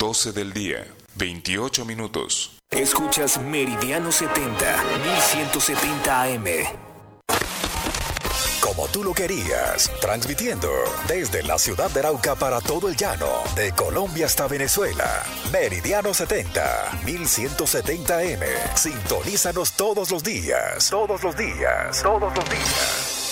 12 del día, 28 minutos. Escuchas Meridiano 70, 1170 AM. Como tú lo querías, transmitiendo desde la ciudad de Arauca para todo el llano, de Colombia hasta Venezuela. Meridiano 70, 1170 AM. Sintonízanos todos los días. Todos los días. Todos los días.